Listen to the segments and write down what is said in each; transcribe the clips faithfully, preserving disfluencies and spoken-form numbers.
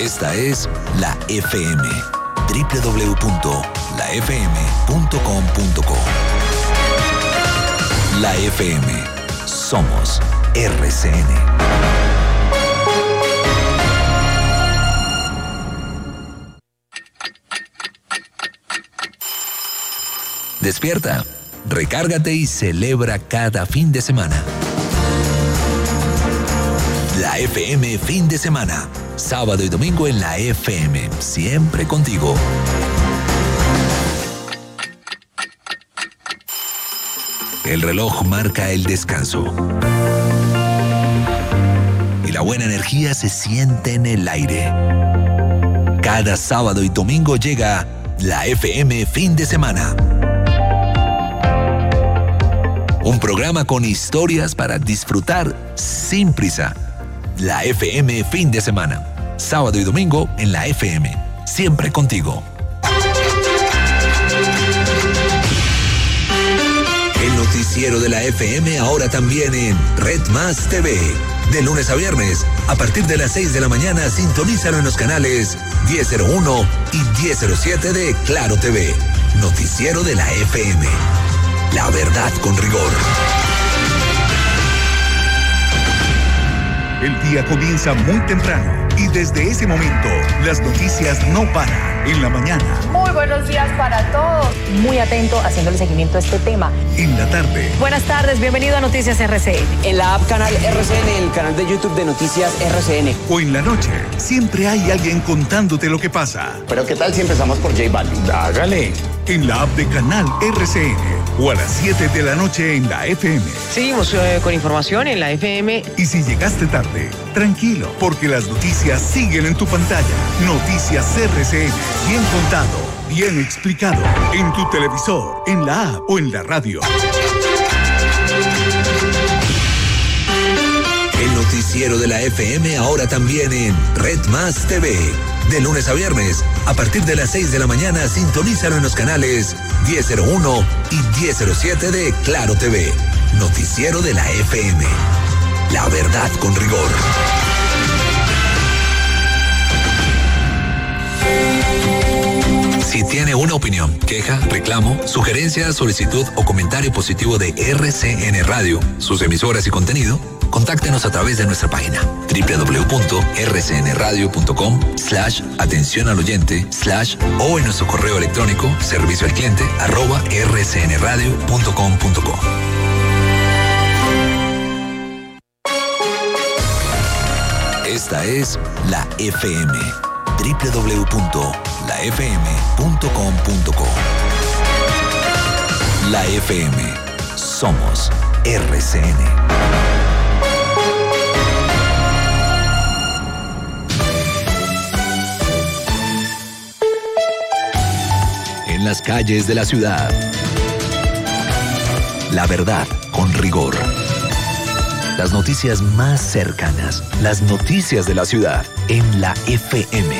Esta es la F M, doble u doble u doble u punto la f m punto com punto co. La F M, somos R C N. Despierta, recárgate y celebra cada fin de semana. La F M fin de semana, sábado y domingo en la F M, siempre contigo. El reloj marca el descanso. Y la buena energía se siente en el aire. Cada sábado y domingo llega la F M fin de semana. Un programa con historias para disfrutar sin prisa. La F M fin de semana, sábado y domingo en la F M, siempre contigo. El noticiero de la F M ahora también en Red Más T V. De lunes a viernes, a partir de las seis de la mañana, sintonízalo en los canales diez cero uno y diez cero siete de Claro T V. Noticiero de la F M. La verdad con rigor. El día comienza muy temprano y desde ese momento las noticias no paran. En la mañana. Muy buenos días para todos. Muy atento haciéndole seguimiento a este tema. En la tarde. Buenas tardes, bienvenido a Noticias R C N. En la app Canal R C N, el canal de YouTube de Noticias R C N. O en la noche, siempre hay alguien contándote lo que pasa. Pero ¿qué tal si empezamos por J Balvin? Hágale. En la app de Canal R C N o a las siete de la noche en la F M. Seguimos eh, con información en la F M. Y si llegaste tarde, tranquilo, porque las noticias siguen en tu pantalla. Noticias R C N, bien contado, bien explicado, en tu televisor, en la app o en la radio. El noticiero de la F M ahora también en Red Más T V. De lunes a viernes, a partir de las seis de la mañana, sintonízalo en los canales diez cero uno y diez cero siete de Claro T V. Noticiero de la F M. La verdad con rigor. Si tiene una opinión, queja, reclamo, sugerencia, solicitud o comentario positivo de R C N Radio, sus emisoras y contenido, contáctenos a través de nuestra página doble u doble u doble u punto r c n radio punto com slash atención al oyente slash o en nuestro correo electrónico servicio al cliente arroba r c n radio punto com punto co. Esta es la F M, doble u doble u doble u punto la f m punto com punto co. La F M, somos R C N. En las calles de la ciudad. La verdad con rigor. Las noticias más cercanas, las noticias de la ciudad en la F M.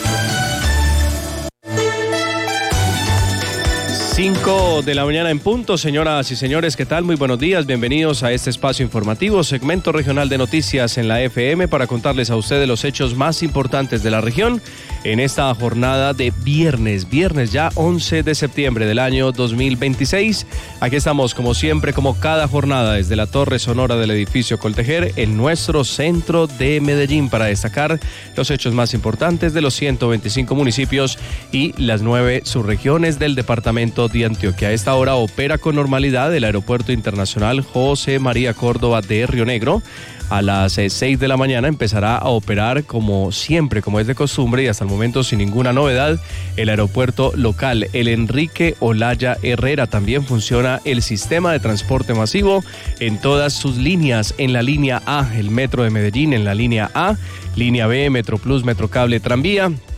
cinco de la mañana en punto, señoras y señores, ¿qué tal? Muy buenos días, bienvenidos a este espacio informativo, segmento regional de noticias en la F M para contarles a ustedes los hechos más importantes de la región en esta jornada de viernes, viernes ya once de septiembre del año dos mil veintiséis. Aquí estamos como siempre, como cada jornada desde la torre sonora del edificio Coltejer en nuestro centro de Medellín para destacar los hechos más importantes de los ciento veinticinco municipios y las nueve subregiones del departamento de Antioquia. A esta hora opera con normalidad el Aeropuerto Internacional José María Córdoba de Río Negro. A las seis de la mañana empezará a operar como siempre, como es de costumbre y hasta el momento sin ninguna novedad, el aeropuerto local, el Enrique Olaya Herrera. También funciona el sistema de transporte masivo en todas sus líneas, en la línea A, el metro de Medellín en la línea A, línea B, Metroplus, Metrocable, Tranvía.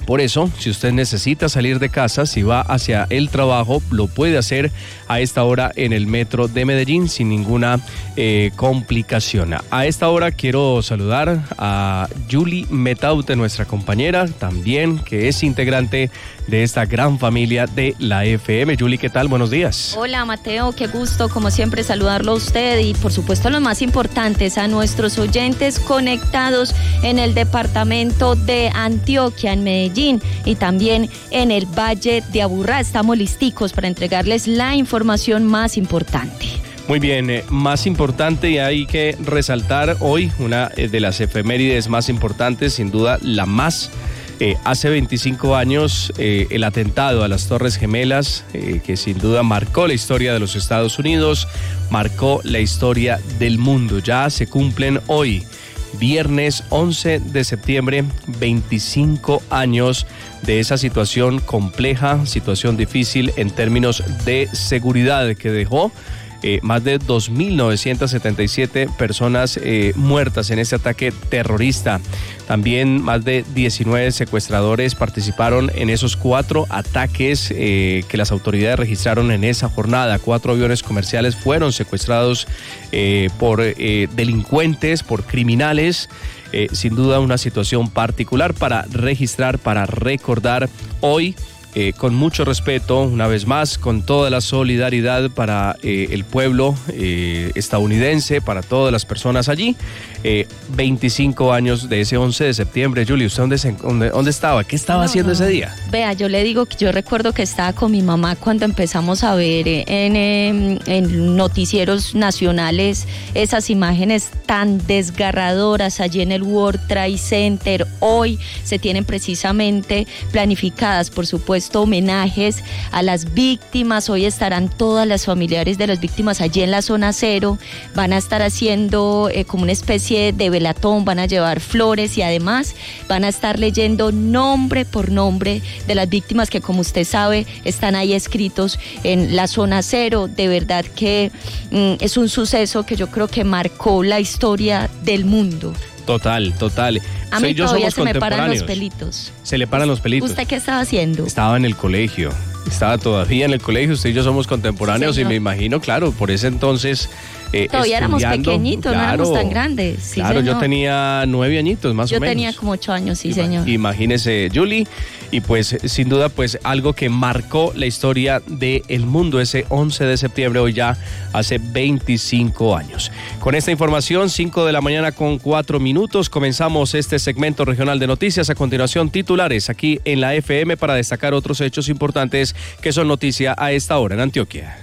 Por eso, si usted necesita salir de casa, si va hacia el trabajo, lo puede hacer a esta hora en el metro de Medellín sin ninguna eh, complicación. A esta hora quiero saludar a Julie Metaute, nuestra compañera, también que es integrante de esta gran familia de la F M. Julie, ¿qué tal? Buenos días. Hola, Mateo, qué gusto, como siempre, saludarlo a usted y, por supuesto, los más importantes, a nuestros oyentes conectados en el departamento de Antioquia, en Medellín, y también en el Valle de Aburrá. Estamos listicos para entregarles la información más importante. Muy bien, eh, más importante, y hay que resaltar hoy una eh, de las efemérides más importantes, sin duda la más. Eh, hace veinticinco años eh, el atentado a las Torres Gemelas, eh, que sin duda marcó la historia de los Estados Unidos, marcó la historia del mundo. Ya se cumplen hoy, viernes once de septiembre, veinticinco años de esa situación compleja, situación difícil en términos de seguridad que dejó Eh, más de dos mil novecientas setenta y siete personas eh, muertas en este ataque terrorista. También más de diecinueve secuestradores participaron en esos cuatro ataques eh, que las autoridades registraron en esa jornada. Cuatro aviones comerciales fueron secuestrados eh, por eh, delincuentes, por criminales. Eh, sin duda una situación particular para registrar, para recordar hoy. Eh, con mucho respeto, una vez más, con toda la solidaridad para eh, el pueblo eh, estadounidense, para todas las personas allí. Eh, veinticinco años de ese once de septiembre. Julie, ¿usted dónde, se, dónde, dónde estaba? ¿Qué estaba no, haciendo ese día? Vea, yo le digo que yo recuerdo que estaba con mi mamá cuando empezamos a ver en, en, en noticieros nacionales esas imágenes tan desgarradoras allí en el World Trade Center. Hoy se tienen precisamente planificadas, por supuesto, homenajes a las víctimas. Hoy estarán todas las familiares de las víctimas allí en la zona cero, van a estar haciendo eh, como una especie de velatón, van a llevar flores y además van a estar leyendo nombre por nombre de las víctimas que, como usted sabe, están ahí escritos en la zona cero. De verdad que mm, es un suceso que yo creo que marcó la historia del mundo. Total, total. A mí todavía se me paran los pelitos. Se le paran los pelitos. ¿Usted qué estaba haciendo? Estaba en el colegio. Estaba todavía en el colegio. Usted y yo somos contemporáneos, sí, y me imagino, claro, por ese entonces eh, todavía éramos pequeñitos, claro, no éramos tan grandes. Sí, claro, señor. Yo tenía nueve añitos más yo o menos. Yo tenía como ocho años, sí, Ima- señor. Imagínese, Julie. Y pues sin duda pues algo que marcó la historia del mundo ese once de septiembre, hoy ya hace veinticinco años. Con esta información, cinco de la mañana con cuatro minutos, comenzamos este segmento regional de noticias. A continuación, titulares aquí en la F M para destacar otros hechos importantes que son noticia a esta hora en Antioquia.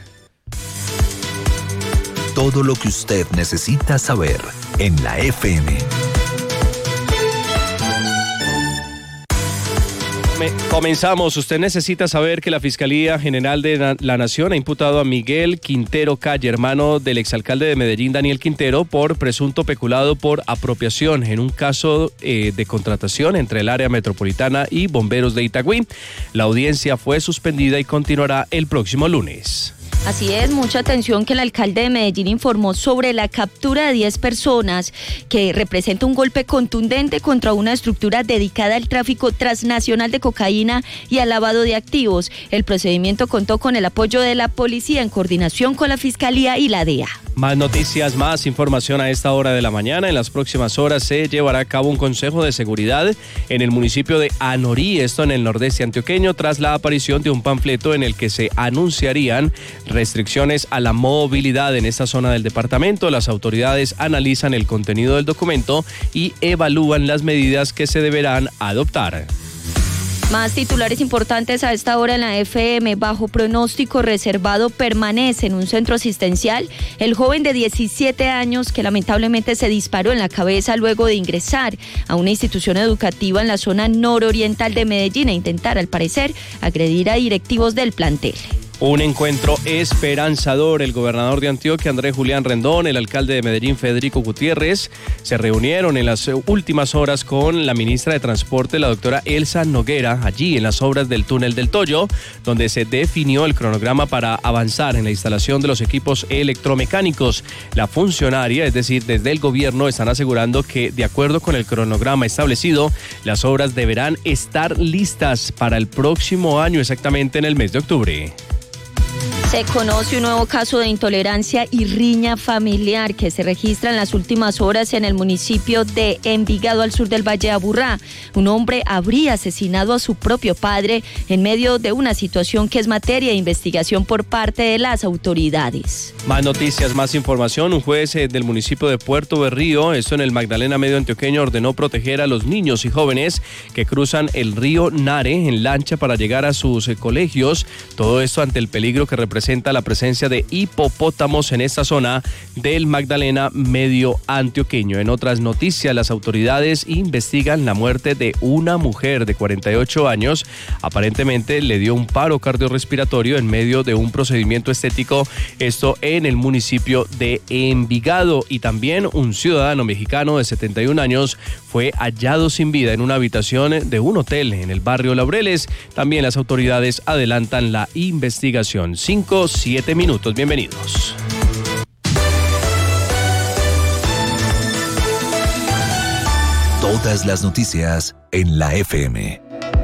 Todo lo que usted necesita saber en la F M. Comenzamos. Usted necesita saber que la Fiscalía General de la Nación ha imputado a Miguel Quintero Calle, hermano del exalcalde de Medellín, Daniel Quintero, por presunto peculado por apropiación en un caso eh, de contratación entre el área metropolitana y bomberos de Itagüí. La audiencia fue suspendida y continuará el próximo lunes. Así es, mucha atención que el alcalde de Medellín informó sobre la captura de diez personas que representa un golpe contundente contra una estructura dedicada al tráfico transnacional de cocaína y al lavado de activos. El procedimiento contó con el apoyo de la policía en coordinación con la Fiscalía y la D E A. Más noticias, más información a esta hora de la mañana. En las próximas horas se llevará a cabo un consejo de seguridad en el municipio de Anorí, esto en el nordeste antioqueño, tras la aparición de un panfleto en el que se anunciarían restricciones a la movilidad en esta zona del departamento. Las autoridades analizan el contenido del documento y evalúan las medidas que se deberán adoptar. Más titulares importantes a esta hora en la F M. Bajo pronóstico reservado permanece en un centro asistencial el joven de diecisiete años que lamentablemente se disparó en la cabeza luego de ingresar a una institución educativa en la zona nororiental de Medellín e intentar, al parecer, agredir a directivos del plantel. Un encuentro esperanzador. El gobernador de Antioquia, Andrés Julián Rendón, el alcalde de Medellín, Federico Gutiérrez, se reunieron en las últimas horas con la ministra de Transporte, la doctora Elsa Noguera, allí en las obras del túnel del Toyo, donde se definió el cronograma para avanzar en la instalación de los equipos electromecánicos. La funcionaria, es decir, desde el gobierno, están asegurando que, de acuerdo con el cronograma establecido, las obras deberán estar listas para el próximo año, exactamente en el mes de octubre. Se conoce un nuevo caso de intolerancia y riña familiar que se registra en las últimas horas en el municipio de Envigado, al sur del Valle de Aburrá. Un hombre habría asesinado a su propio padre en medio de una situación que es materia de investigación por parte de las autoridades. Más noticias, más información. Un juez del municipio de Puerto Berrío, esto en el Magdalena Medio Antioqueño, ordenó proteger a los niños y jóvenes que cruzan el río Nare en lancha para llegar a sus colegios. Todo esto ante el peligro que representa la presencia de hipopótamos en esta zona del Magdalena Medio Antioqueño. En otras noticias, las autoridades investigan la muerte de una mujer de cuarenta y ocho años. Aparentemente le dio un paro cardiorrespiratorio en medio de un procedimiento estético, esto en el municipio de Envigado. Y también un ciudadano mexicano de setenta y un años fue hallado sin vida en una habitación de un hotel en el barrio Laureles. También las autoridades adelantan la investigación. Cinco, siete minutos. Bienvenidos. Todas las noticias en la F M.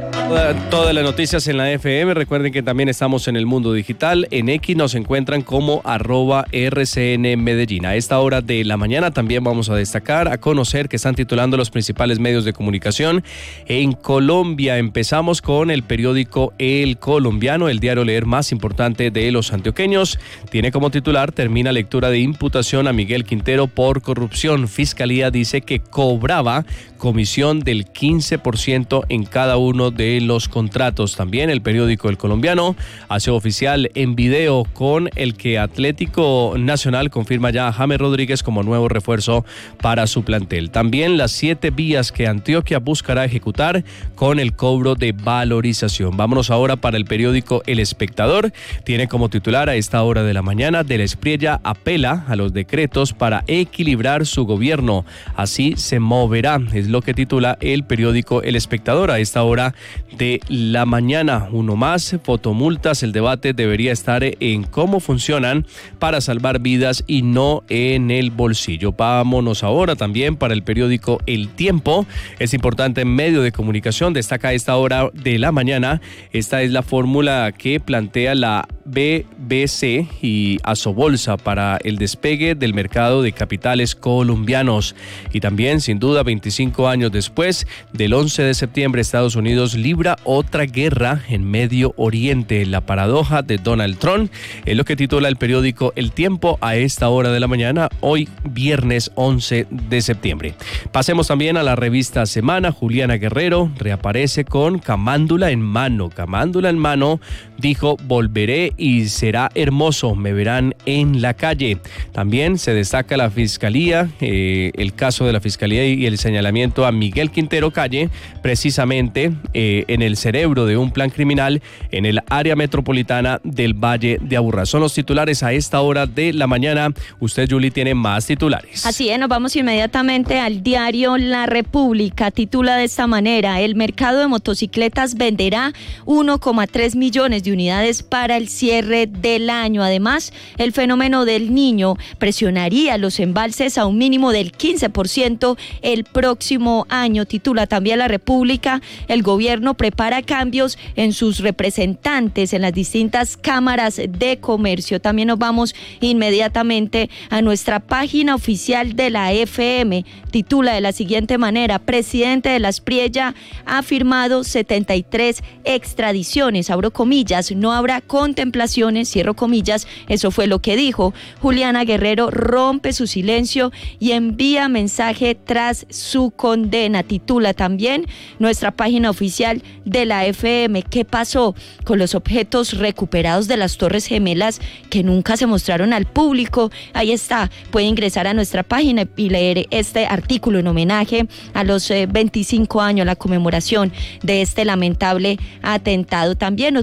Todas las noticias en la F M. Recuerden que también estamos en el mundo digital. En X nos encuentran como arroba R C N Medellín. A esta hora de la mañana también vamos a destacar, a conocer que están titulando los principales medios de comunicación en Colombia. Empezamos con el periódico El Colombiano, el diario leer más importante de los antioqueños. Tiene como titular: termina lectura de imputación a Miguel Quintero por corrupción. Fiscalía dice que cobraba comisión del quince por ciento en cada uno de los contratos. También el periódico El Colombiano hace oficial en video con el que Atlético Nacional confirma ya a James Rodríguez como nuevo refuerzo para su plantel. También las siete vías que Antioquia buscará ejecutar con el cobro de valorización. Vámonos ahora para el periódico El Espectador. Tiene como titular a esta hora de la mañana: de la Espriella apela a los decretos para equilibrar su gobierno. Así se moverá. Es lo que titula el periódico El Espectador a esta hora de la mañana. Uno más, fotomultas. El debate debería estar en cómo funcionan para salvar vidas y no en el bolsillo. Vámonos ahora también para el periódico El Tiempo. Es importante medio de comunicación. Destaca a esta hora de la mañana. Esta es la fórmula que plantea la B B C y Asobolsa para el despegue del mercado de capitales colombianos. Y también, sin duda, veinticinco años después del once de septiembre, Estados Unidos libra otra guerra en Medio Oriente. La paradoja de Donald Trump es lo que titula el periódico El Tiempo a esta hora de la mañana, hoy viernes once de septiembre. Pasemos también a la revista Semana. Juliana Guerrero reaparece con Camándula en mano. Camándula en mano dijo: volveré y será hermoso, me verán en la calle. También se destaca la fiscalía, eh, el caso de la fiscalía y el señalamiento a Miguel Quintero Calle, precisamente eh, en el cerebro de un plan criminal en el área metropolitana del Valle de Aburrá. Son los titulares a esta hora de la mañana. Usted, Julie, tiene más titulares. Así es, nos vamos inmediatamente al diario La República. Titula de esta manera: el mercado de motocicletas venderá uno coma tres millones de unidades para el cierre del año. Además, el fenómeno del Niño presionaría los embalses a un mínimo del quince por ciento el próximo año. Titula también La República: el gobierno prepara cambios en sus representantes en las distintas cámaras de comercio. También nos vamos inmediatamente a nuestra página oficial de la F M. Titula de la siguiente manera: presidente de la Espriella ha firmado setenta y tres extradiciones. Abro comillas, no habrá contemplaciones, cierro comillas. Eso fue lo que dijo. Juliana Guerrero rompe su silencio y envía mensaje tras su condena. Titula también nuestra página oficial de la F M: ¿qué pasó con los objetos recuperados de las Torres Gemelas que nunca se mostraron al público? Ahí está, puede ingresar a nuestra página y leer este artículo en homenaje a los eh, veinticinco años, la conmemoración de este lamentable atentado. También nos vamos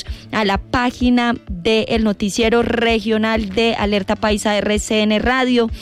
a la página del noticiero regional de Alerta Paisa R C N Radio.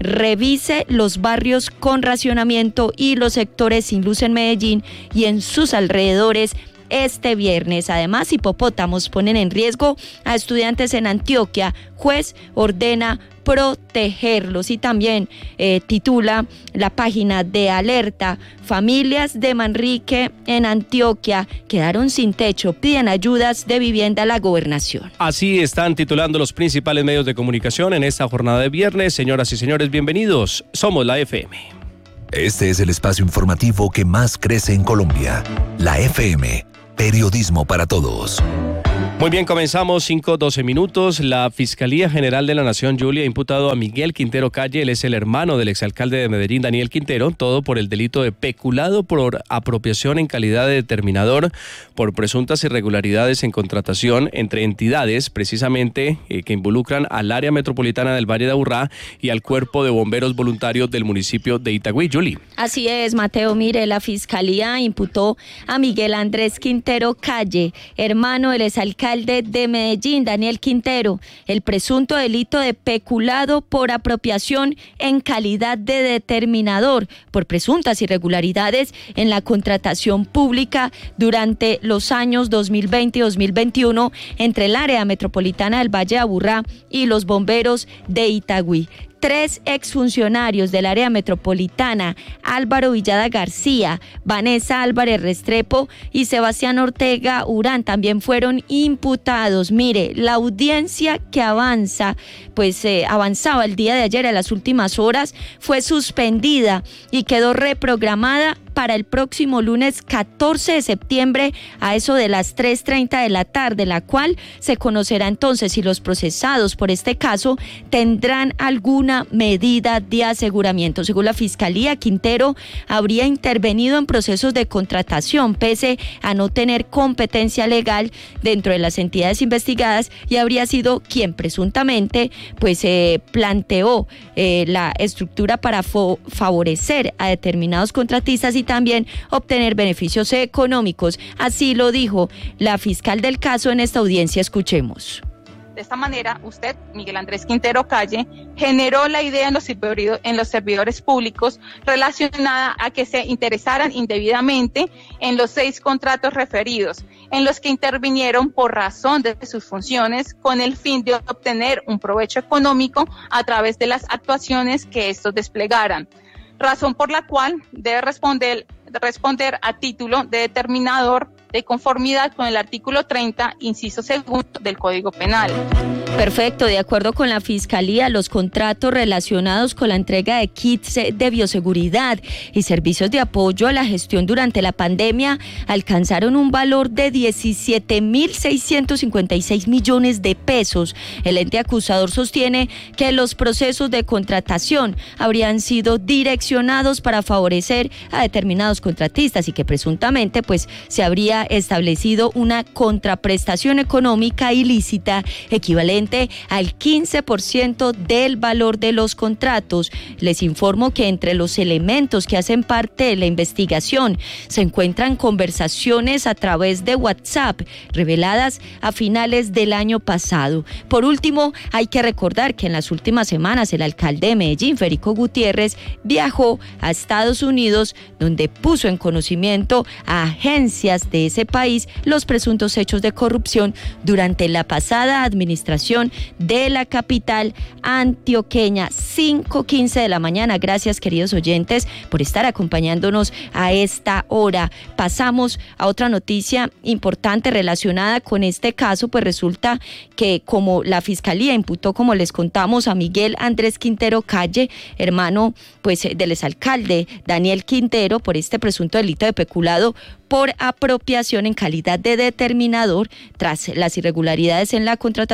Revise los barrios con racionamiento y los sectores sin luz en Medellín y en sus alrededores este viernes. Además, hipopótamos ponen en riesgo a estudiantes en Antioquia. Juez ordena protegerlos. Y también eh, titula la página de Alerta: familias de Manrique en Antioquia quedaron sin techo, piden ayudas de vivienda a la gobernación. Así están titulando los principales medios de comunicación en esta jornada de viernes. Señoras y señores, bienvenidos. Somos la F M. Este es el espacio informativo que más crece en Colombia. La F M. Periodismo para todos. Muy bien, comenzamos cinco doce minutos. La Fiscalía General de la Nación, Julia, ha imputado a Miguel Quintero Calle. Él es el hermano del exalcalde de Medellín, Daniel Quintero, todo por el delito de peculado por apropiación en calidad de determinador por presuntas irregularidades en contratación entre entidades, precisamente eh, que involucran al área metropolitana del Valle de Aburrá y al Cuerpo de Bomberos Voluntarios del municipio de Itagüí. Julie. Así es, Mateo. Mire, la Fiscalía imputó a Miguel Andrés Quintero Calle, hermano del exalcalde de Medellín, Daniel Quintero, el presunto delito de peculado por apropiación en calidad de determinador por presuntas irregularidades en la contratación pública durante los años dos mil veinte y dos mil veintiuno entre el área metropolitana del Valle de Aburrá y los bomberos de Itagüí. Tres exfuncionarios del área metropolitana, Álvaro Villada García, Vanessa Álvarez Restrepo y Sebastián Ortega Urán, también fueron imputados. Mire, la audiencia que avanza, pues eh, avanzaba el día de ayer, a las últimas horas, fue suspendida y quedó reprogramada para el próximo lunes catorce de septiembre a eso de las tres treinta de la tarde, la cual se conocerá entonces si los procesados por este caso tendrán alguna medida de aseguramiento. Según la Fiscalía, Quintero habría intervenido en procesos de contratación pese a no tener competencia legal dentro de las entidades investigadas y habría sido quien presuntamente pues eh, planteó eh, la estructura para fo- favorecer a determinados contratistas y también obtener beneficios económicos. Así lo dijo la fiscal del caso en esta audiencia. Escuchemos. De esta manera, usted, Miguel Andrés Quintero Calle, generó la idea en los, en los servidores públicos relacionada a que se interesaran indebidamente en los seis contratos referidos, en los que intervinieron por razón de sus funciones con el fin de obtener un provecho económico a través de las actuaciones que estos desplegaran, razón por la cual debe responder, responder a título de determinador de conformidad con el artículo treinta, inciso segundo del Código Penal. Perfecto, de acuerdo con la Fiscalía, los contratos relacionados con la entrega de kits de bioseguridad y servicios de apoyo a la gestión durante la pandemia alcanzaron un valor de diecisiete mil seiscientos cincuenta y seis millones de pesos. El ente acusador sostiene que los procesos de contratación habrían sido direccionados para favorecer a determinados contratistas y que presuntamente pues se habría establecido una contraprestación económica ilícita equivalente al quince por ciento del valor de los contratos. Les informo que entre los elementos que hacen parte de la investigación se encuentran conversaciones a través de WhatsApp reveladas a finales del año pasado. Por último, hay que recordar que en las últimas semanas el alcalde de Medellín, Federico Gutiérrez, viajó a Estados Unidos, donde puso en conocimiento a agencias de ese país los presuntos hechos de corrupción durante la pasada administración de la capital antioqueña. Cinco quince de la mañana. Gracias, queridos oyentes, por estar acompañándonos a esta hora. Pasamos a otra noticia importante relacionada con este caso, pues resulta que como la Fiscalía imputó, como les contamos, a Miguel Andrés Quintero Calle, hermano pues del exalcalde Daniel Quintero, por este presunto delito de peculado por apropiación en calidad de determinador tras las irregularidades en la contratación pública,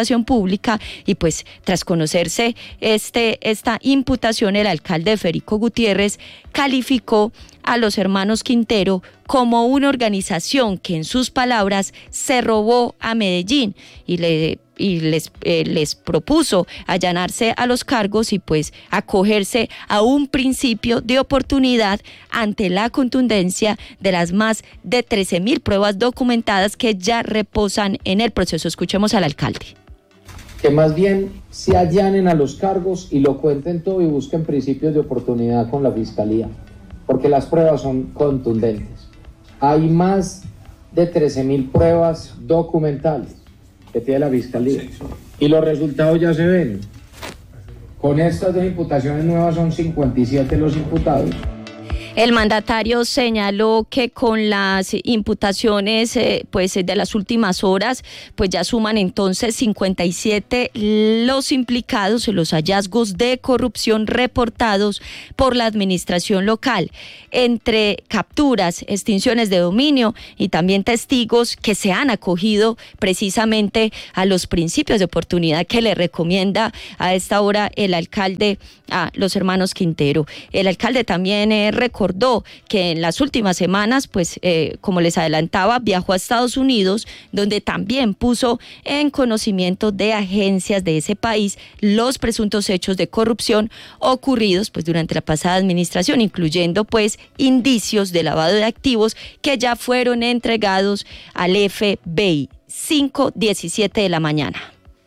pública y pues tras conocerse este, esta imputación, el alcalde Federico Gutiérrez calificó a los hermanos Quintero como una organización que en sus palabras se robó a Medellín y le y les, eh, les propuso allanarse a los cargos y pues acogerse a un principio de oportunidad ante la contundencia de las más de trece mil pruebas documentadas que ya reposan en el proceso. Escuchemos al alcalde. Que más bien se allanen a los cargos y lo cuenten todo y busquen principios de oportunidad con la fiscalía, porque las pruebas son contundentes. Hay más de trece mil pruebas documentales que tiene la fiscalía y los resultados ya se ven. Con estas dos imputaciones nuevas son cincuenta y siete los imputados. El mandatario señaló que con las imputaciones eh, pues de las últimas horas, pues ya suman entonces cincuenta y siete los implicados en los hallazgos de corrupción reportados por la administración local, entre capturas, extinciones de dominio y también testigos que se han acogido precisamente a los principios de oportunidad que le recomienda a esta hora el alcalde a los hermanos Quintero. El alcalde también eh, recordó Recordó que en las últimas semanas, pues eh, como les adelantaba, viajó a Estados Unidos, donde también puso en conocimiento de agencias de ese país los presuntos hechos de corrupción ocurridos pues durante la pasada administración, incluyendo pues indicios de lavado de activos que ya fueron entregados al F B I. cinco diecisiete de la mañana.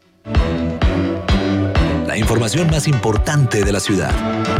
La información más importante de la ciudad.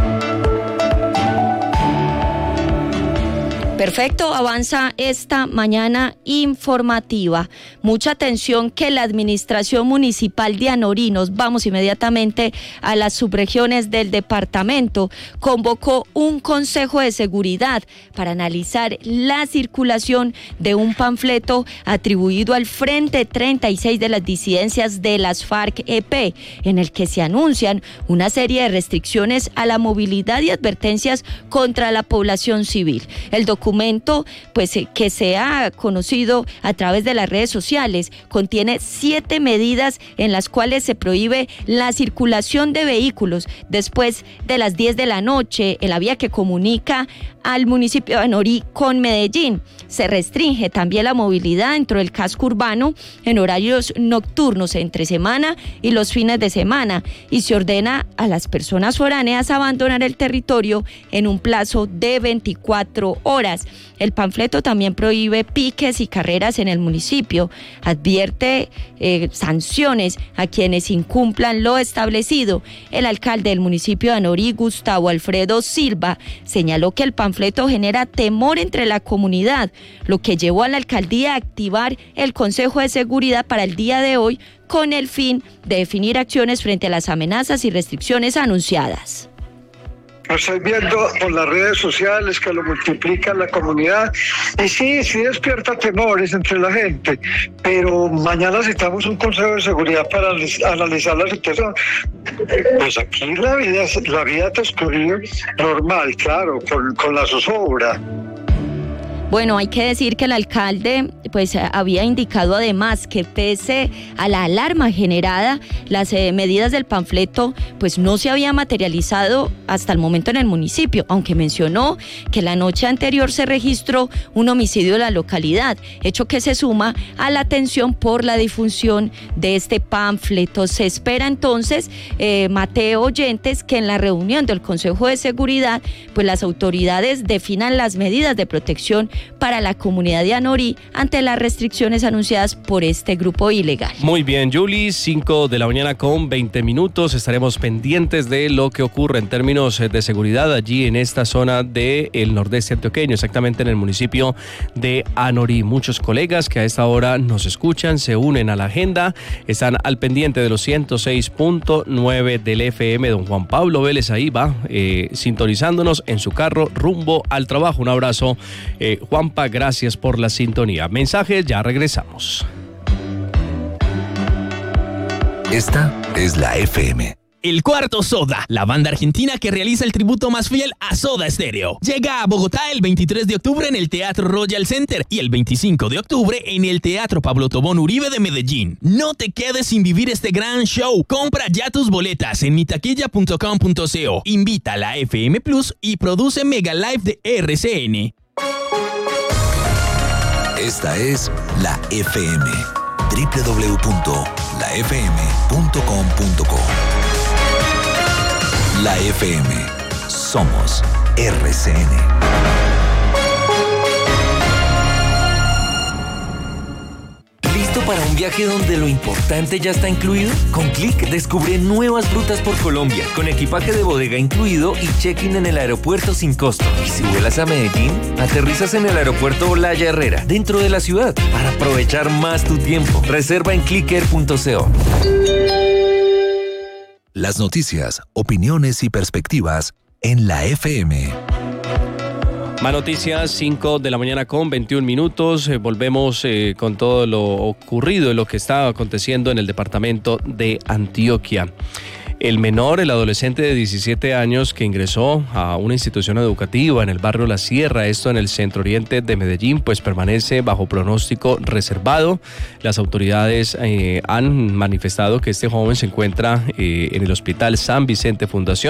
Perfecto, avanza esta mañana informativa. Mucha atención que la administración municipal de Anorí, nos vamos inmediatamente a las subregiones del departamento, convocó un consejo de seguridad para analizar la circulación de un panfleto atribuido al Frente treinta y seis de las disidencias de las FARC-E P, en el que se anuncian una serie de restricciones a la movilidad y advertencias contra la población civil. El documento documento pues, que se ha conocido a través de las redes sociales contiene siete medidas en las cuales se prohíbe la circulación de vehículos después de las diez de la noche en la vía que comunica al municipio de Anorí con Medellín. Se restringe también la movilidad dentro del casco urbano en horarios nocturnos entre semana y los fines de semana y se ordena a las personas foráneas abandonar el territorio en un plazo de veinticuatro horas. El panfleto también prohíbe piques y carreras en el municipio, advierte eh, sanciones a quienes incumplan lo establecido. El alcalde del municipio de Anorí, Gustavo Alfredo Silva, señaló que el panfleto genera temor entre la comunidad, lo que llevó a la alcaldía a activar el Consejo de Seguridad para el día de hoy con el fin de definir acciones frente a las amenazas y restricciones anunciadas. Estoy viendo por las redes sociales que lo multiplica la comunidad y sí, sí despierta temores entre la gente, pero mañana necesitamos un consejo de seguridad para analizar la situación. Pues aquí la vida, la vida transcurrió normal, claro, con, con la zozobra. Bueno, hay que decir que el alcalde pues había indicado además que pese a la alarma generada, las eh, medidas del panfleto pues no se había materializado hasta el momento en el municipio, aunque mencionó que la noche anterior se registró un homicidio en la localidad, hecho que se suma a la atención por la difusión de este panfleto. Se espera entonces, eh, Mateo Oyentes, que en la reunión del Consejo de Seguridad pues las autoridades definan las medidas de protección para la comunidad de Anorí ante las restricciones anunciadas por este grupo ilegal. Muy bien, Julie, cinco de la mañana con veinte minutos. Estaremos pendientes de lo que ocurre en términos de seguridad allí en esta zona del nordeste antioqueño, exactamente en el municipio de Anorí. Muchos colegas que a esta hora nos escuchan, se unen a la agenda, están al pendiente de los ciento seis punto nueve del F M. Don Juan Pablo Vélez ahí va, eh, sintonizándonos en su carro rumbo al trabajo. Un abrazo, eh, Juanpa, gracias por la sintonía. Mensajes, ya regresamos. Esta es la F M. El Cuarto Soda, la banda argentina que realiza el tributo más fiel a Soda Stereo. Llega a Bogotá el veintitrés de octubre en el Teatro Royal Center y el veinticinco de octubre en el Teatro Pablo Tobón Uribe de Medellín. No te quedes sin vivir este gran show. Compra ya tus boletas en mitaquilla punto com punto co. Invita a la F M Plus y produce Mega Live de R C N. Esta es la F M. doble u doble u doble u punto la f m punto com punto co. La F M. Somos R C N. ¿Listo para un viaje donde lo importante ya está incluido? Con Click descubre nuevas rutas por Colombia, con equipaje de bodega incluido y check-in en el aeropuerto sin costo. Y si vuelas a Medellín, aterrizas en el aeropuerto Olaya Herrera, dentro de la ciudad, para aprovechar más tu tiempo. Reserva en clicker punto co. Las noticias, opiniones y perspectivas en la F M. Más noticias, cinco de la mañana con veintiún minutos. Eh, volvemos eh, con todo lo ocurrido, lo que está aconteciendo en el departamento de Antioquia. El menor, el adolescente de diecisiete años que ingresó a una institución educativa en el barrio La Sierra, esto en el centro oriente de Medellín, pues permanece bajo pronóstico reservado. Las autoridades eh, han manifestado que este joven se encuentra eh, en el Hospital San Vicente Fundación.